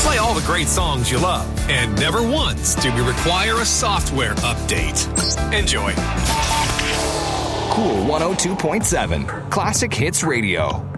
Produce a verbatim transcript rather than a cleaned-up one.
Play all the great songs you love, and never once do we require a software update. Enjoy. Cool one oh two point seven, Classic Hits Radio.